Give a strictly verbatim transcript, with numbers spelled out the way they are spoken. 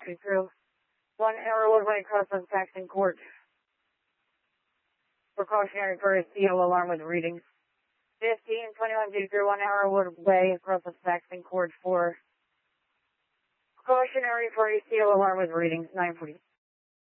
Through one error roadway across the Saxon Court. Precautionary for a C O alarm with readings. fifteen twenty-one two through one hour roadway across the Saxon Court for precautionary for a C O alarm with readings. nine forty.